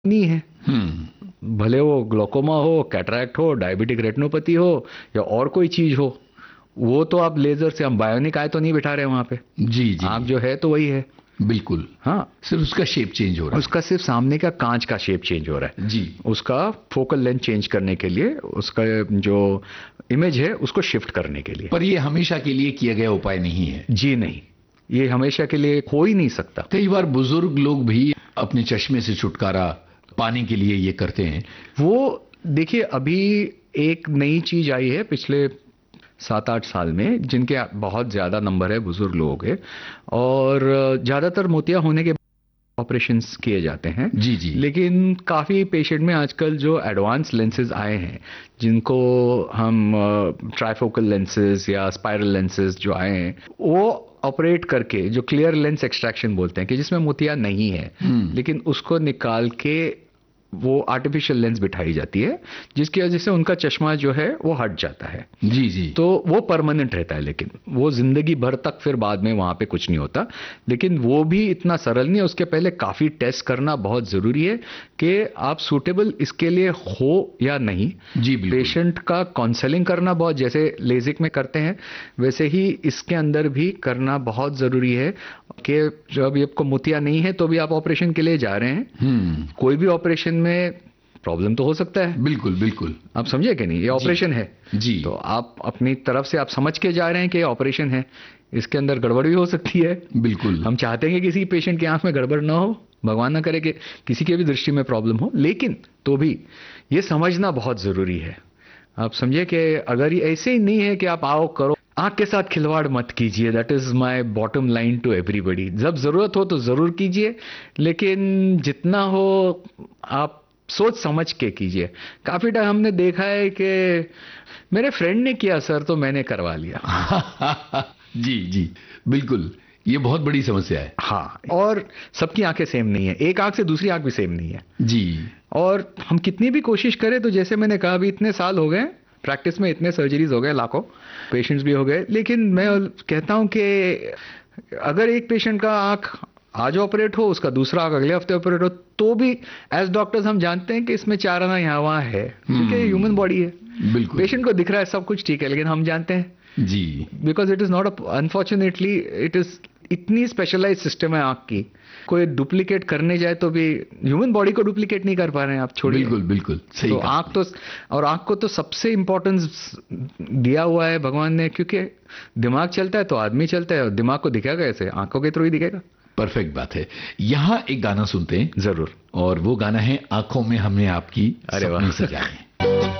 नहीं है। भले वो ग्लोकोमा हो, कैटरैक्ट हो, डायबिटिक रेटिनोपैथी हो या और कोई चीज हो, वो तो आप लेजर से, हम बायोनिक आई तो नहीं बिठा रहे वहां पे। जी जी, आंख जो है तो वही है। बिल्कुल। हाँ, सिर्फ उसका शेप चेंज हो रहा उसका सिर्फ सामने का कांच का शेप चेंज हो रहा है। है। जी। उसका फोकल लेंथ चेंज करने के लिए, उसका जो इमेज है उसको शिफ्ट करने के लिए। पर ये हमेशा के लिए किया गया उपाय नहीं है। जी नहीं, ये हमेशा के लिए हो ही नहीं सकता। कई बार बुजुर्ग लोग भी अपने चश्मे से छुटकारा पाने के लिए ये करते हैं। वो देखिए, अभी एक नई चीज आई है पिछले 7-8 साल में, जिनके बहुत ज्यादा नंबर है बुजुर्ग लोगों के, और ज्यादातर मोतिया होने के ऑपरेशंस किए जाते हैं। जी जी। लेकिन काफी पेशेंट में आजकल जो एडवांस लेंसेज आए हैं, जिनको हम ट्राइफोकल लेंसेज या स्पाइरल लेंसेज जो आए हैं, वो ऑपरेट करके, जो क्लियर लेंस एक्सट्रैक्शन बोलते हैं, कि जिसमें मोतिया नहीं है, लेकिन उसको निकाल के वो आर्टिफिशियल लेंस बिठाई जाती है, जिसकी वजह से उनका चश्मा जो है वो हट जाता है। जी जी। तो वो परमानेंट रहता है, लेकिन वो जिंदगी भर तक फिर बाद में वहां पे कुछ नहीं होता। लेकिन वो भी इतना सरल नहीं है, उसके पहले काफी टेस्ट करना बहुत जरूरी है कि आप सूटेबल इसके लिए हो या नहीं। जी बिल्कुल। पेशेंट का काउंसलिंग करना बहुत, जैसे लेजिक में करते हैं वैसे ही इसके अंदर भी करना बहुत जरूरी है, कि जब आपको मोतिया नहीं है तो भी आप ऑपरेशन के लिए जा रहे हैं। कोई भी ऑपरेशन में प्रॉब्लम तो हो सकता है। बिल्कुल बिल्कुल। आप समझे कि नहीं, ये ऑपरेशन है जी। तो आप अपनी तरफ से आप समझ के जा रहे हैं कि ये ऑपरेशन है, इसके अंदर गड़बड़ भी हो सकती है। बिल्कुल। हम चाहते हैं कि किसी पेशेंट की आंख में गड़बड़ ना हो, भगवान ना करे कि किसी की भी दृष्टि में प्रॉब्लम हो, लेकिन तो भी ये समझना बहुत जरूरी है। आप समझे कि अगर ये ऐसे ही नहीं है कि आप आओ करो, आंख के साथ खिलवाड़ मत कीजिए। That is my bottom line to everybody. जब जरूरत हो तो जरूर कीजिए, लेकिन जितना हो आप सोच समझ के कीजिए। काफी टाइम हमने देखा है कि मेरे फ्रेंड ने किया सर तो मैंने करवा लिया। जी जी बिल्कुल, ये बहुत बड़ी समस्या है। हाँ, और सबकी आंखें सेम नहीं है, एक आंख से दूसरी आंख भी सेम नहीं है। जी। और हम कितनी भी कोशिश करें, तो जैसे मैंने कहा, अभी इतने साल हो गए प्रैक्टिस में, इतने सर्जरीज हो गए, लाखों पेशेंट्स भी हो गए, लेकिन मैं कहता हूं कि अगर एक पेशेंट का आंख आज ऑपरेट हो, उसका दूसरा आंख अगले हफ्ते ऑपरेट हो, तो भी एज डॉक्टर्स हम जानते हैं कि इसमें 4 आना यहाँ वहाँ है, क्योंकि ह्यूमन बॉडी है। बिल्कुल। पेशेंट को दिख रहा है सब कुछ ठीक है, लेकिन हम जानते हैं जी, because it is not, unfortunately it is इतनी स्पेशलाइज सिस्टम है आंख की, कोई डुप्लीकेट करने जाए तो भी ह्यूमन बॉडी को डुप्लीकेट नहीं कर पा रहे हैं आप, छोड़िए। बिल्कुल बिल्कुल सही। तो आंख तो, और आंख को तो सबसे इंपॉर्टेंस दिया हुआ है भगवान ने, क्योंकि दिमाग चलता है तो आदमी चलता है, और दिमाग को दिखेगा कैसे, आंखों के थ्रू ही दिखेगा। परफेक्ट बात है। यहाँ एक गाना सुनते हैं जरूर, और वो गाना है आंखों में हमने आपकी अरे वाह सपने सजाए।